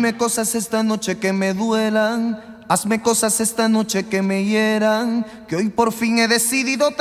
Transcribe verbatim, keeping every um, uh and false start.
Dime cosas esta noche que me duelan, hazme cosas esta noche que me hieran, que hoy por fin he decidido